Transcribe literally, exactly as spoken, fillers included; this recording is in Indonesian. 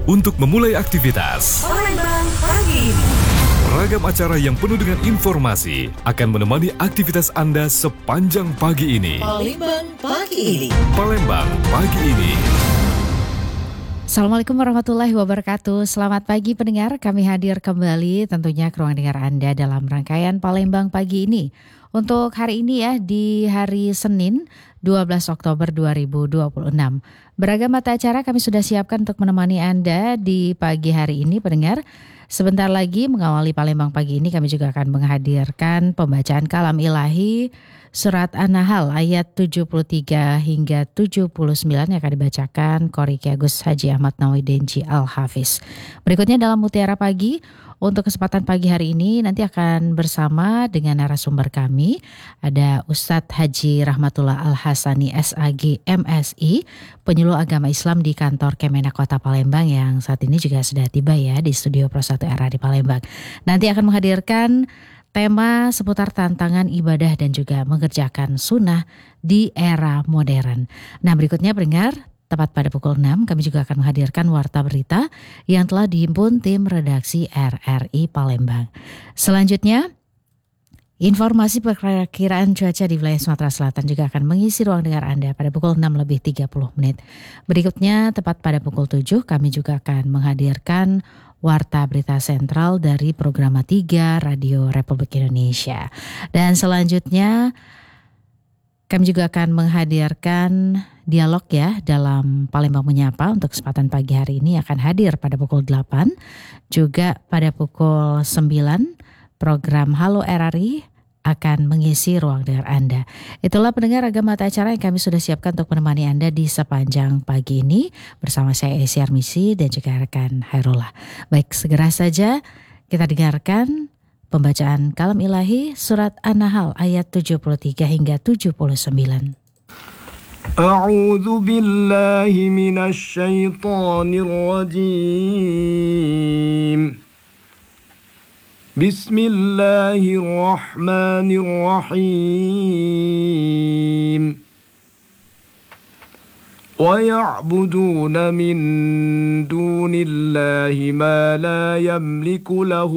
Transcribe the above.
untuk memulai aktivitas. Palembang pagi ini. Ragam acara yang penuh dengan informasi akan menemani aktivitas Anda sepanjang pagi ini. Palembang pagi ini. Palembang pagi ini. Assalamualaikum warahmatullahi wabarakatuh. Selamat pagi pendengar, kami hadir kembali tentunya ke ruang dengar Anda dalam rangkaian Palembang pagi ini. Untuk hari ini ya, di hari Senin dua belas Oktober dua ribu dua puluh enam. Beragam mata acara kami sudah siapkan untuk menemani Anda di pagi hari ini pendengar. Sebentar lagi mengawali Palembang pagi ini kami juga akan menghadirkan pembacaan kalam ilahi Surat An-Nahl ayat tujuh puluh tiga hingga tujuh puluh sembilan yang akan dibacakan Qori Kiai Agus Haji Ahmad Nawawi Al-Hafiz. Berikutnya dalam Mutiara Pagi, untuk kesempatan pagi hari ini nanti akan bersama dengan narasumber kami. Ada Ustadz Haji Rahmatullah Al-Hasani S A G M Si, penyuluh agama Islam di kantor Kemenak Kota Palembang yang saat ini juga sudah tiba ya di studio Pro satu R A di Palembang. Nanti akan menghadirkan tema seputar tantangan ibadah dan juga mengerjakan sunnah di era modern. Nah berikutnya pendengar, tepat pada pukul enam kami juga akan menghadirkan warta berita yang telah dihimpun tim redaksi R R I Palembang. Selanjutnya, informasi perkiraan cuaca di wilayah Sumatera Selatan juga akan mengisi ruang dengar Anda pada pukul enam lebih tiga puluh menit. Berikutnya, tepat pada pukul tujuh kami juga akan menghadirkan Warta Berita Sentral dari Programa tiga Radio Republik Indonesia. Dan selanjutnya kami juga akan menghadirkan dialog ya dalam Palembang Menyapa untuk kesempatan pagi hari ini akan hadir pada pukul delapan. Juga pada pukul sembilan program Halo R R I akan mengisi ruang dengar Anda. Itulah pendengar ragam mata acara yang kami sudah siapkan untuk menemani Anda di sepanjang pagi ini bersama saya Esi Armisi dan juga rekan Hairullah. Baik, segera saja kita dengarkan pembacaan kalam ilahi Surat An-Nahl ayat tujuh puluh tiga hingga tujuh puluh sembilan. A'udzu billahi minasy syaithanir rajim. Bismillahirrahmanirrahim. Wa ya'buduna min dunillahi ma la yamliku lahu